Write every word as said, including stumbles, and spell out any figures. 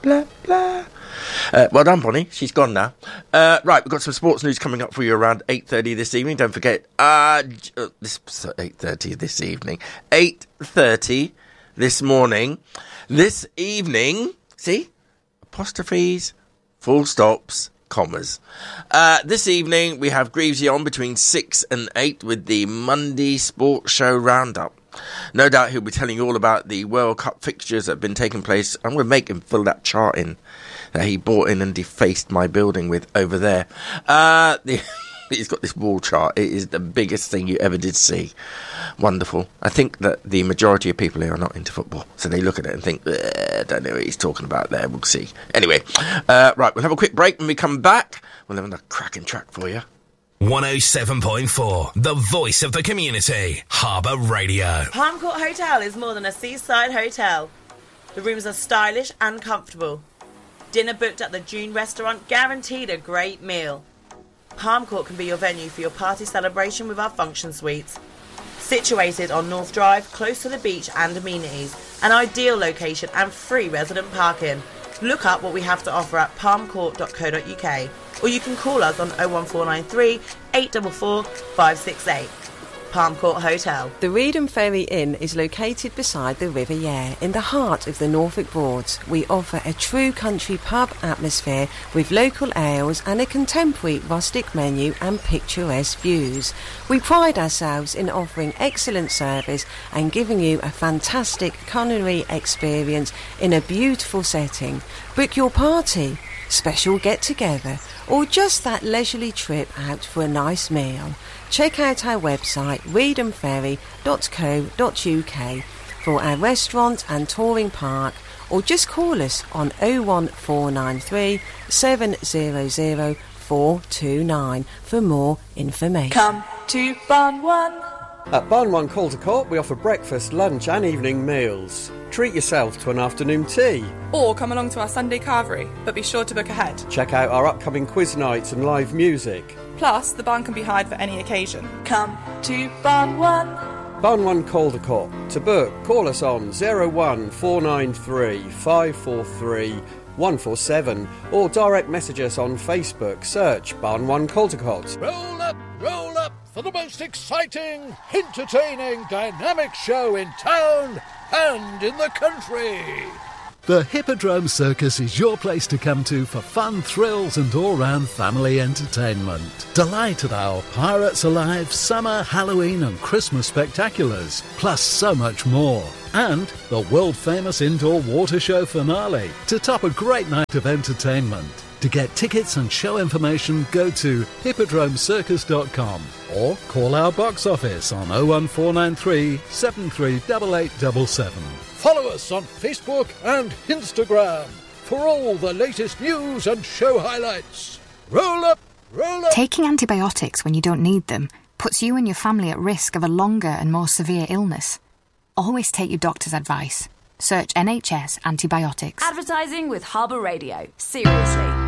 blah, blah. Uh, well done, Bonnie. She's gone now. Uh, right, we've got some sports news coming up for you around eight thirty this evening. Don't forget, uh, uh, this eight thirty this evening. eight thirty this morning. This evening, see? Apostrophes, full stops, commas. Uh, this evening, we have Greavesy on between six and eight with the Monday Sports Show Roundup. No doubt he'll be telling you all about the World Cup fixtures that have been taking place. I'm going to make him fill that chart in that he bought in and defaced my building with over there. Uh, the, he's got this wall chart. It is the biggest thing you ever did see. Wonderful. I think that the majority of people here are not into football, so they look at it and think, I don't know what he's talking about there. We'll see. Anyway, uh, right, we'll have a quick break. When we come back, we'll have another cracking track for you. one oh seven point four, the voice of the community, Harbour Radio. Palm Court Hotel is more than a seaside hotel. The rooms are stylish and comfortable. Dinner booked at the June restaurant, guaranteed a great meal. Palm Court can be your venue for your party celebration with our function suites. Situated on North Drive, close to the beach and amenities, an ideal location and free resident parking. Look up what we have to offer at palm court dot co dot uk, or you can call us on oh one four nine three, eight four four, five six eight. Palm Court Hotel. The Reedham Ferry Inn is located beside the River Yare, in the heart of the Norfolk Broads. We offer a true country pub atmosphere with local ales and a contemporary rustic menu and picturesque views. We pride ourselves in offering excellent service and giving you a fantastic culinary experience in a beautiful setting. Book your party, special get-together, or just that leisurely trip out for a nice meal. Check out our website reedham ferry dot co dot uk for our restaurant and touring park, or just call us on oh one four nine three, seven hundred, four two nine for more information. Come to Barn One. At Barn One Caldecott, we offer breakfast, lunch and evening meals. Treat yourself to an afternoon tea. Or come along to our Sunday carvery, but be sure to book ahead. Check out our upcoming quiz nights and live music. Plus, the barn can be hired for any occasion. Come to Barn One. Barn One Caldecott. To book, call us on oh one four nine three, five four three, one four seven or direct message us on Facebook. Search Barn One Caldecott. Roll up, roll up for the most exciting, entertaining, dynamic show in town and in the country. The Hippodrome Circus is your place to come to for fun, thrills and all-round family entertainment. Delight at our Pirates Alive, Summer, Halloween and Christmas spectaculars, plus so much more. And the world-famous indoor water show finale to top a great night of entertainment. To get tickets and show information, go to hippodrome circus dot com or call our box office on oh one four nine three, seven three eight eight seven seven. Follow us on Facebook and Instagram for all the latest news and show highlights. Roll up, roll up. Taking antibiotics when you don't need them puts you and your family at risk of a longer and more severe illness. Always take your doctor's advice. Search N H S antibiotics. Advertising with Harbour Radio. Seriously.